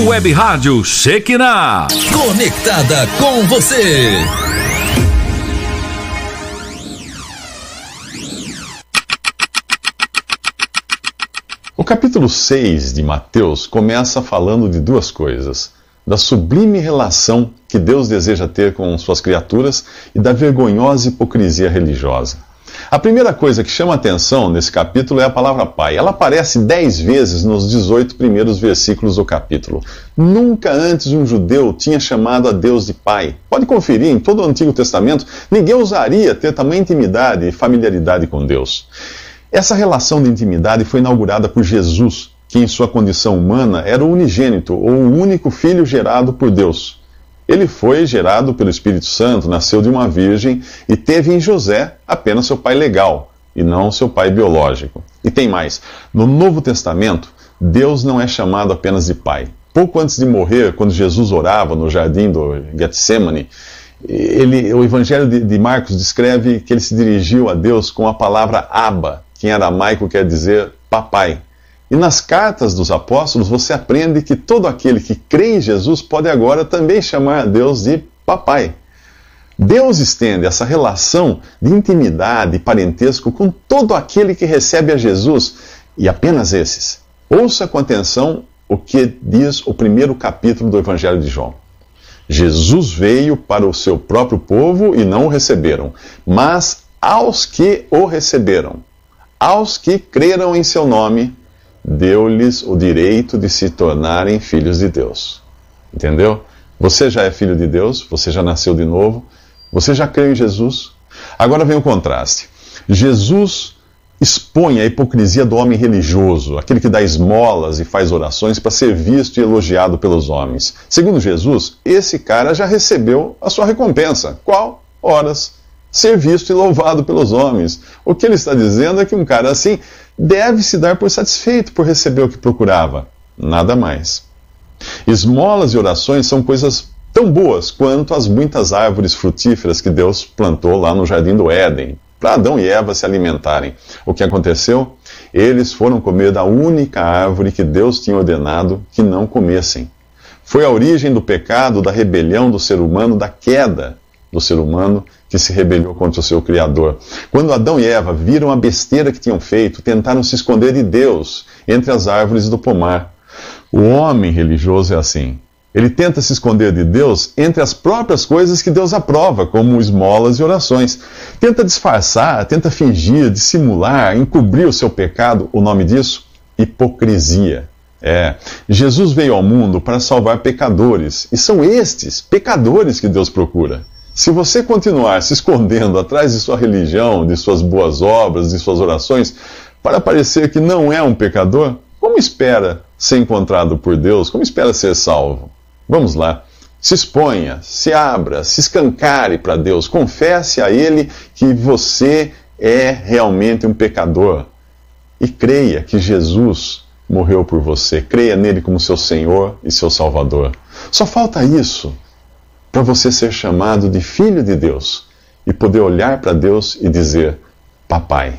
Web Rádio Shekinah. Conectada com você. O capítulo 6 de Mateus começa falando de duas coisas: da sublime relação que Deus deseja ter com suas criaturas e da vergonhosa hipocrisia religiosa. A primeira coisa que chama a atenção nesse capítulo é a palavra Pai. Ela aparece 10 vezes nos 18 primeiros versículos do capítulo. Nunca antes um judeu tinha chamado a Deus de Pai. Pode conferir, em todo o Antigo Testamento, ninguém ousaria ter tamanha intimidade e familiaridade com Deus. Essa relação de intimidade foi inaugurada por Jesus, que em sua condição humana era o unigênito, ou o único filho gerado por Deus. Ele foi gerado pelo Espírito Santo, nasceu de uma virgem e teve em José apenas seu pai legal, e não seu pai biológico. E tem mais, no Novo Testamento, Deus não é chamado apenas de Pai. Pouco antes de morrer, quando Jesus orava no jardim do Getsemane, o Evangelho de Marcos descreve que ele se dirigiu a Deus com a palavra Abba, que em aramaico quer dizer papai. E nas cartas dos apóstolos você aprende que todo aquele que crê em Jesus pode agora também chamar a Deus de papai. Deus estende essa relação de intimidade e parentesco com todo aquele que recebe a Jesus, e apenas esses. Ouça com atenção o que diz o primeiro capítulo do Evangelho de João. Jesus veio para o seu próprio povo e não o receberam, mas aos que o receberam, aos que creram em seu nome, deu-lhes o direito de se tornarem filhos de Deus. Entendeu? Você já é filho de Deus, você já nasceu de novo, você já creu em Jesus. Agora vem o contraste. Jesus expõe a hipocrisia do homem religioso, aquele que dá esmolas e faz orações para ser visto e elogiado pelos homens. Segundo Jesus, esse cara já recebeu a sua recompensa. Qual? Horas. Ser visto e louvado pelos homens. O que ele está dizendo é que um cara assim deve se dar por satisfeito por receber o que procurava. Nada mais. Esmolas e orações são coisas tão boas quanto as muitas árvores frutíferas que Deus plantou lá no Jardim do Éden, para Adão e Eva se alimentarem. O que aconteceu? Eles foram comer da única árvore que Deus tinha ordenado que não comessem. Foi a origem do pecado, da rebelião do ser humano, da queda do ser humano que se rebelou contra o seu Criador. Quando Adão e Eva viram a besteira que tinham feito, tentaram se esconder de Deus entre as árvores do pomar. O homem religioso é assim. Ele tenta se esconder de Deus entre as próprias coisas que Deus aprova, como esmolas e orações. Tenta disfarçar, tenta fingir, dissimular, encobrir o seu pecado. O nome disso? Hipocrisia. Jesus veio ao mundo para salvar pecadores. E são estes, pecadores, que Deus procura. Se você continuar se escondendo atrás de sua religião, de suas boas obras, de suas orações, para parecer que não é um pecador, como espera ser encontrado por Deus? Como espera ser salvo? Vamos lá. Se exponha, se abra, se escancare para Deus. Confesse a Ele que você é realmente um pecador. E creia que Jesus morreu por você. Creia nele como seu Senhor e seu Salvador. Só falta isso para você ser chamado de filho de Deus e poder olhar para Deus e dizer, papai.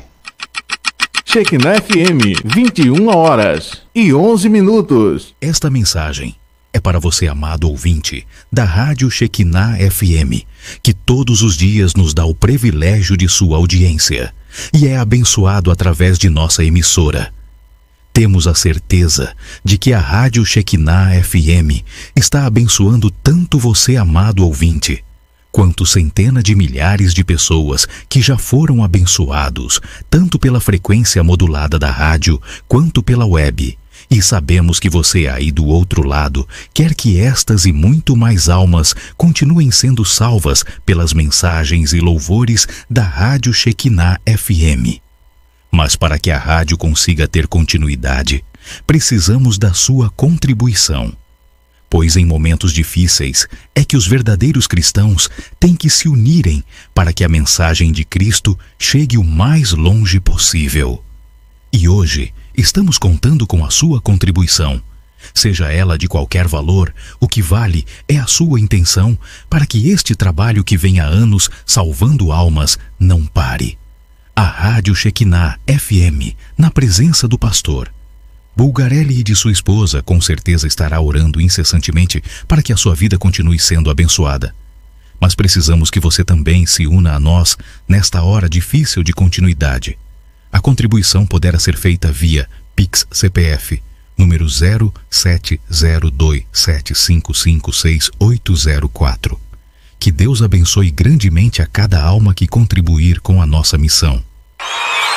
Shekinah FM, 21h11. Esta mensagem é para você, amado ouvinte da Rádio Shekinah FM, que todos os dias nos dá o privilégio de sua audiência e é abençoado através de nossa emissora. Temos a certeza de que a Rádio Shekinah FM está abençoando tanto você, amado ouvinte, quanto centenas de milhares de pessoas que já foram abençoados, tanto pela frequência modulada da rádio, quanto pela web. E sabemos que você aí do outro lado quer que estas e muito mais almas continuem sendo salvas pelas mensagens e louvores da Rádio Shekinah FM. Mas para que a rádio consiga ter continuidade, precisamos da sua contribuição. Pois em momentos difíceis é que os verdadeiros cristãos têm que se unirem para que a mensagem de Cristo chegue o mais longe possível. E hoje estamos contando com a sua contribuição. Seja ela de qualquer valor, o que vale é a sua intenção para que este trabalho que vem há anos salvando almas não pare. A Rádio Shekinah FM, na presença do pastor, Bulgarelli e de sua esposa com certeza estará orando incessantemente para que a sua vida continue sendo abençoada. Mas precisamos que você também se una a nós nesta hora difícil de continuidade. A contribuição poderá ser feita via Pix CPF, número 070275568804. Que Deus abençoe grandemente a cada alma que contribuir com a nossa missão.